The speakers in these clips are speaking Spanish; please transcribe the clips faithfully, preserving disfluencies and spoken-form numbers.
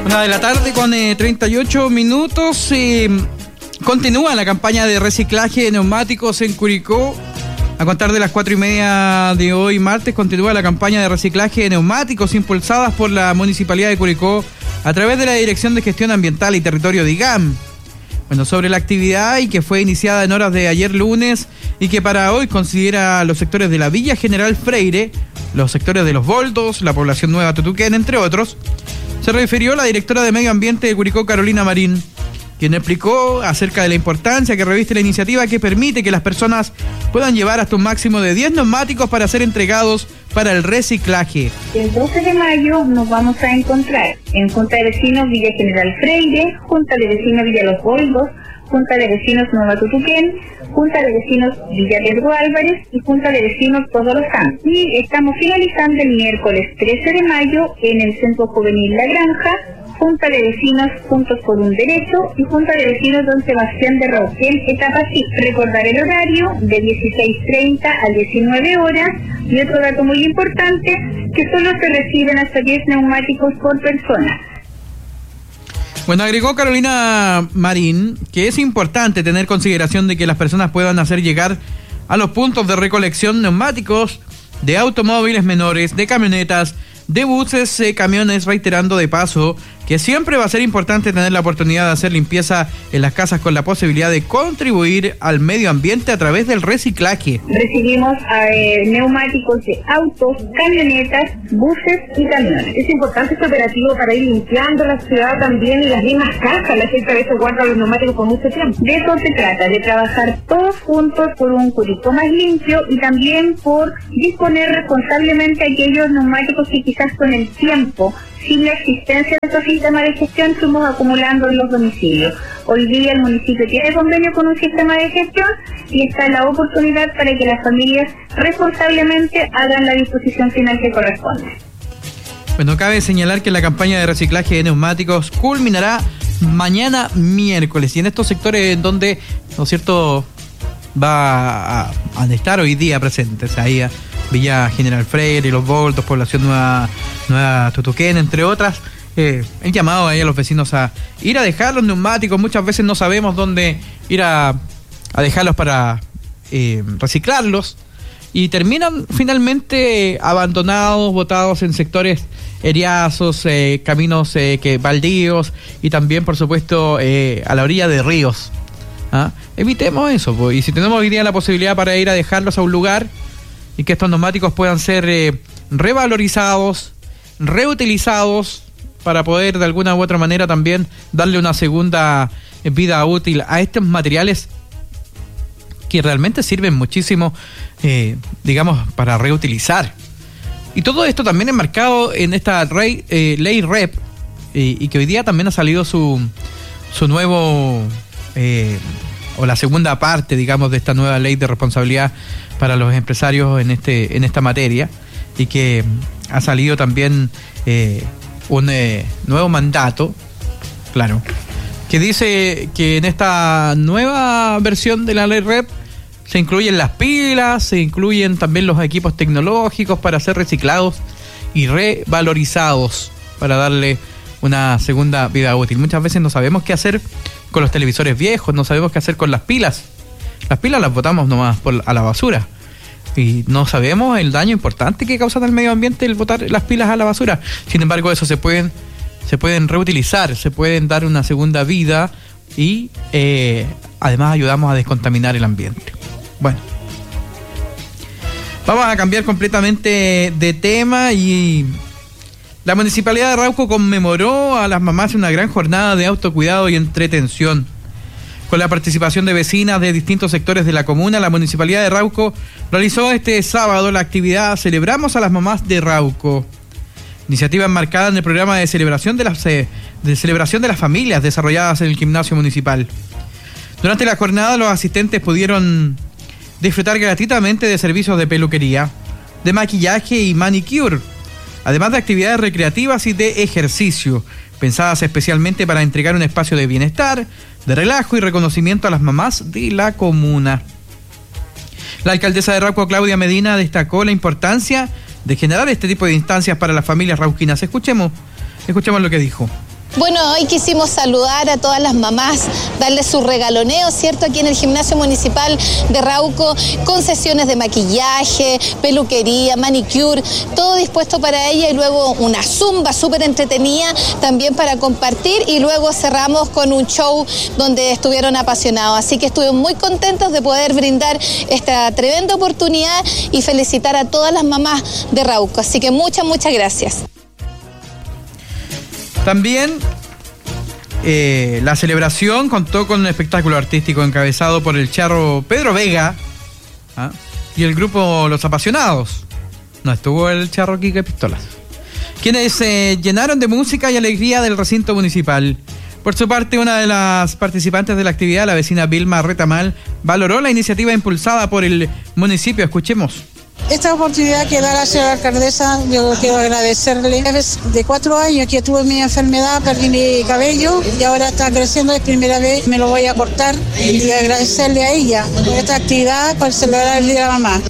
Una de la tarde con eh, treinta y ocho minutos. Eh, continúa la campaña de reciclaje de neumáticos en Curicó. A contar de las cuatro y media de hoy, martes, continúa la campaña de reciclaje de neumáticos impulsadas por la Municipalidad de Curicó a través de la Dirección de Gestión Ambiental y Territorio de I G A M. Bueno, sobre la actividad y que fue iniciada en horas de ayer lunes y que para hoy considera los sectores de la Villa General Freire, los sectores de Los Boldos, la población Nueva Tutuquén, entre otros, se refirió la directora de Medio Ambiente de Curicó, Carolina Marín, quien explicó acerca de la importancia que reviste la iniciativa que permite que las personas puedan llevar hasta un máximo de diez neumáticos para ser entregados para el reciclaje. El doce de mayo nos vamos a encontrar en Junta de Vecinos Villa General Freire, Junta de Vecinos Villa Los Boldos, Junta de Vecinos Nueva Tutuquén, Junta de Vecinos Villa Pedro Álvarez y Junta de Vecinos Todos los Santos. Y estamos finalizando el miércoles trece de mayo en el Centro Juvenil La Granja, Junta de Vecinos Juntos por un Derecho y Junta de Vecinos Don Sebastián de Rauquén, etapa sí. Recordar el horario de dieciséis treinta a diecinueve horas y otro dato muy importante, que solo se reciben hasta diez neumáticos por persona. Bueno, agregó Carolina Marín que es importante tener consideración de que las personas puedan hacer llegar a los puntos de recolección neumáticos de automóviles menores, de camionetas, de buses, eh, camiones, reiterando de paso que siempre va a ser importante tener la oportunidad de hacer limpieza en las casas con la posibilidad de contribuir al medio ambiente a través del reciclaje. Recibimos eh, neumáticos de autos, camionetas, buses y camiones. Es importante este operativo para ir limpiando la ciudad también y las mismas casas. La gente a veces guarda los neumáticos por mucho tiempo. De eso se trata, de trabajar todos juntos por un Curicó más limpio y también por disponer responsablemente aquellos neumáticos que quizás con el tiempo, sin la existencia de estos sistemas de gestión, fuimos acumulando en los domicilios. Hoy día el municipio tiene convenio con un sistema de gestión y está la oportunidad para que las familias responsablemente hagan la disposición final que corresponde. Bueno, cabe señalar que la campaña de reciclaje de neumáticos culminará mañana miércoles y en estos sectores en donde, ¿no es cierto?, va a, a estar hoy día presentes, ahí a Villa General Freire, Los Boldos, población Nueva, Nueva Tutuquén, entre otras. Eh, el llamado ahí a los vecinos a ir a dejar los neumáticos. Muchas veces no sabemos dónde ir a, a dejarlos para eh, reciclarlos y terminan finalmente abandonados, botados en sectores eriazos, eh, caminos eh, que baldíos y también, por supuesto, eh, a la orilla de ríos. ¿Ah? Evitemos eso, pues. Y si tenemos hoy día la posibilidad para ir a dejarlos a un lugar y que estos neumáticos puedan ser eh, revalorizados, reutilizados para poder de alguna u otra manera también darle una segunda vida útil a estos materiales que realmente sirven muchísimo, eh, digamos, para reutilizar. Y todo esto también enmarcado en esta rey, eh, ley R E P eh, y que hoy día también ha salido su, su nuevo... Eh, o la segunda parte, digamos, de esta nueva ley de responsabilidad para los empresarios en este en esta materia y que ha salido también eh, un eh, nuevo mandato, claro, que dice que en esta nueva versión de la ley R E P se incluyen las pilas, se incluyen también los equipos tecnológicos para ser reciclados y revalorizados para darle una segunda vida útil. Muchas veces no sabemos qué hacer con los televisores viejos, no sabemos qué hacer con las pilas. Las pilas las botamos nomás por, a la basura. Y no sabemos el daño importante que causa al medio ambiente el botar las pilas a la basura. Sin embargo, eso se pueden, se pueden reutilizar, se pueden dar una segunda vida y eh, además ayudamos a descontaminar el ambiente. Bueno, vamos a cambiar completamente de tema y... La Municipalidad de Arauco conmemoró a las mamás en una gran jornada de autocuidado y entretención. Con la participación de vecinas de distintos sectores de la comuna, la Municipalidad de Arauco realizó este sábado la actividad Celebramos a las Mamás de Arauco. Iniciativa enmarcada en el programa de celebración de las, de celebración de las familias desarrolladas en el gimnasio municipal. Durante la jornada, los asistentes pudieron disfrutar gratuitamente de servicios de peluquería, de maquillaje y manicure, además de actividades recreativas y de ejercicio, pensadas especialmente para entregar un espacio de bienestar, de relajo y reconocimiento a las mamás de la comuna. La alcaldesa de Arauco, Claudia Medina, destacó la importancia de generar este tipo de instancias para las familias rauquinas. Escuchemos, escuchemos lo que dijo. Bueno, hoy quisimos saludar a todas las mamás, darles su regaloneo, ¿cierto? Aquí en el Gimnasio Municipal de Rauco, con sesiones de maquillaje, peluquería, manicure, todo dispuesto para ella y luego una zumba súper entretenida también para compartir y luego cerramos con un show donde estuvieron apasionados. Así que estuvimos muy contentos de poder brindar esta tremenda oportunidad y felicitar a todas las mamás de Rauco. Así que muchas, muchas gracias. También eh, la celebración contó con un espectáculo artístico encabezado por el charro Pedro Vega, ¿ah? y el grupo Los Apasionados. No estuvo el charro Quique Pistolas, quienes se eh, llenaron de música y alegría del recinto municipal. Por su parte, una de las participantes de la actividad, la vecina Vilma Retamal, valoró la iniciativa impulsada por el municipio. Escuchemos. Esta oportunidad que da la señora alcaldesa, yo quiero agradecerle. De cuatro años que tuve mi enfermedad, perdí mi cabello y ahora está creciendo, es primera vez, me lo voy a cortar y agradecerle a ella por esta actividad para celebrar el Día de la Mamá.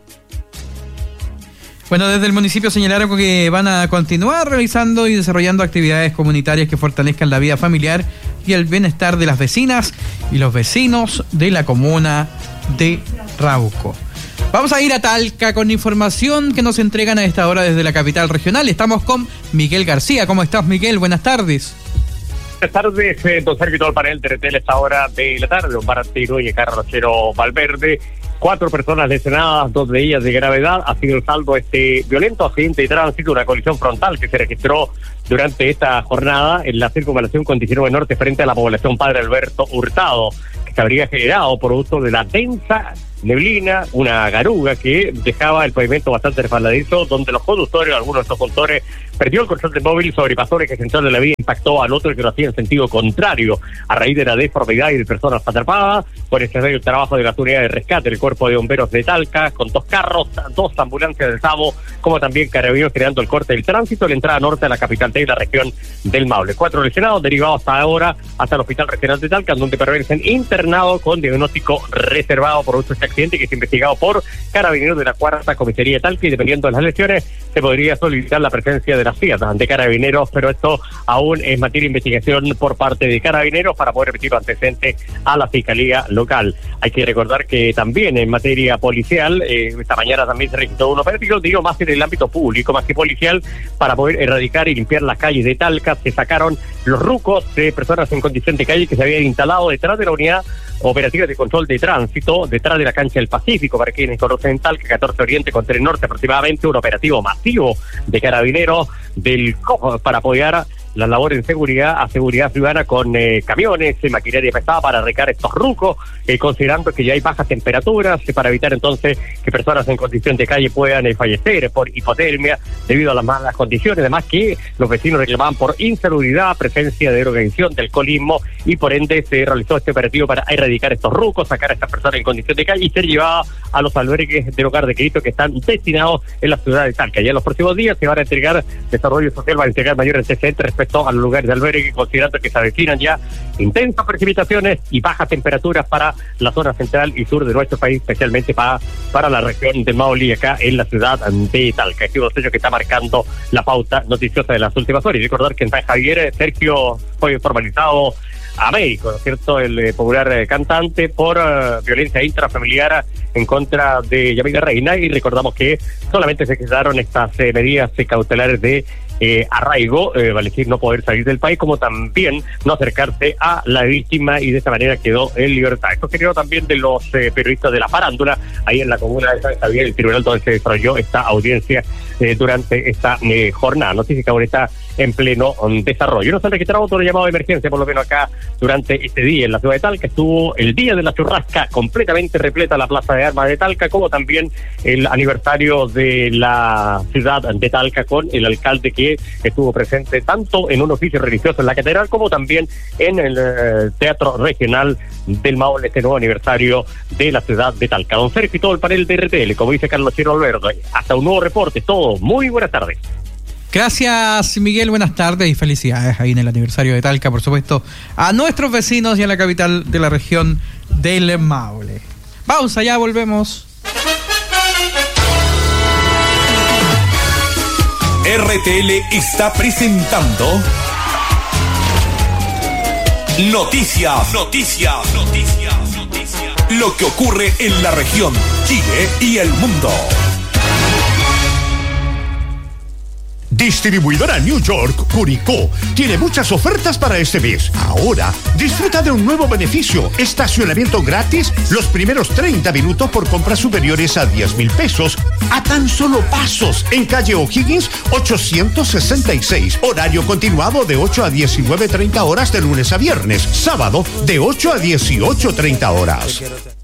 Bueno, desde el municipio señalaron que van a continuar realizando y desarrollando actividades comunitarias que fortalezcan la vida familiar y el bienestar de las vecinas y los vecinos de la comuna de Rauco. Vamos a ir a Talca con información que nos entregan a esta hora desde la capital regional. Estamos con Miguel García. ¿Cómo estás, Miguel? Buenas tardes. Buenas tardes, eh, don Sergio, todo el panel de R T L a esta hora de la tarde. Don Barantino y el carrocero Valverde. Cuatro personas lesionadas, dos de ellas de gravedad. Ha sido el saldo de este violento accidente de tránsito, una colisión frontal que se registró durante esta jornada en la circunvalación con diecinueve Norte frente a la población Padre Alberto Hurtado, que se habría generado producto de la densa neblina, una garuga que dejaba el pavimento bastante resbaladizo, donde los conductores, algunos de estos conductores, perdió el control del móvil, sobrepasó el eje central de la vía, impactó al otro que lo hacía en sentido contrario, a raíz de la deformidad y de personas atrapadas. Por este medio el trabajo de la unidad de rescate, el cuerpo de bomberos de Talca, con dos carros, dos ambulancias del Sabo, como también carabineros creando el corte del tránsito, la entrada norte a la capital de la región del Maule. Cuatro lesionados derivados hasta ahora hasta el hospital regional de Talca, donde permanecen internados con diagnóstico reservado por este accidente que es investigado por carabineros de la cuarta comisaría de Talca, y dependiendo de las lesiones se podría solicitar la presencia de las fiat de carabineros, pero esto aún es materia de investigación por parte de carabineros para poder emitir antecedentes a la fiscalía local. Hay que recordar que también en materia policial, eh, esta mañana también se registró un operativo, digo más en el ámbito público, más que policial, para poder erradicar y limpiar las calles de Talca. Se sacaron los rucos de personas en condición de calle que se habían instalado detrás de la unidad operativa de control de tránsito, detrás de la cancha del Pacífico, para quienes conocen Talca, catorce Oriente con tres Norte aproximadamente, un operativo masivo de carabineros del C O P para apoyar las labores de seguridad a seguridad ciudadana con eh, camiones, eh, maquinaria pesada para arreglar estos rucos, eh, considerando que ya hay bajas temperaturas, eh, para evitar entonces que personas en condición de calle puedan eh, fallecer por hipotermia debido a las malas condiciones. Además que los vecinos reclamaban por insalubridad, presencia de drogadicción, de alcoholismo, y por ende se realizó este operativo para erradicar estos rucos, sacar a estas personas en condición de calle y ser llevadas a los albergues del Hogar de Cristo que están destinados en la ciudad de Talca. Ya en los próximos días se van a entregar, Desarrollo Social va a entregar mayores antecedentes respecto a los lugares de albergue, considerando que se avecinan ya intensas precipitaciones y bajas temperaturas para la zona central y sur de nuestro país, especialmente para, para la región del Maule y acá en la ciudad de Talca. Este es un sello que está marcando la pauta noticiosa de las últimas horas. Y recordar que en San Javier Sergio fue formalizado a México, ¿no es cierto?, el eh, popular eh, cantante por uh, violencia intrafamiliar en contra de Yamila Reina, y recordamos que solamente se quedaron estas eh, medidas eh, cautelares de Eh, arraigo, eh, vale decir no poder salir del país, como también no acercarse a la víctima, y de esta manera quedó en libertad. Esto se quedó también de los eh, periodistas de la farándula, ahí en la comuna de San Javier, el tribunal donde se desarrolló esta audiencia eh, durante esta eh, jornada. Noticia que ahora está en pleno um, desarrollo. No se han registrado otro llamado de emergencia, por lo menos acá durante este día en la ciudad de Talca. Estuvo el día de la churrasca completamente repleta la plaza de armas de Talca, como también el aniversario de la ciudad de Talca con el alcalde que estuvo presente tanto en un oficio religioso en la catedral como también en el eh, Teatro Regional del Maule, este nuevo aniversario de la ciudad de Talca. Don Sergio y todo el panel de R T L, como dice Carlos Chiro Alberto, hasta un nuevo reporte. Todo, muy buenas tardes. Gracias, Miguel, buenas tardes y felicidades ahí en el aniversario de Talca, por supuesto, a nuestros vecinos y a la capital de la región del Maule. Vamos allá, volvemos. R T L está presentando Noticias, noticias, noticias, noticias. Lo que ocurre en la región, Chile y el mundo. Distribuidora New York, Curicó, tiene muchas ofertas para este mes. Ahora, disfruta de un nuevo beneficio. Estacionamiento gratis los primeros treinta minutos por compras superiores a diez mil pesos. A tan solo pasos, en calle O'Higgins, ochocientos sesenta y seis. Horario continuado de ocho a diecinueve treinta horas de lunes a viernes. Sábado, de ocho a dieciocho treinta horas.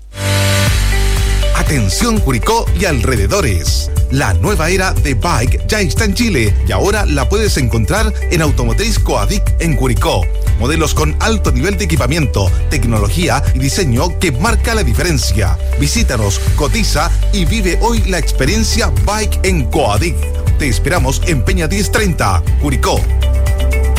Atención Curicó y alrededores. La nueva era de Bike ya está en Chile y ahora la puedes encontrar en Automotriz Coadic en Curicó. Modelos con alto nivel de equipamiento, tecnología y diseño que marca la diferencia. Visítanos, cotiza y vive hoy la experiencia Bike en Coadic. Te esperamos en Peña diez treinta, Curicó.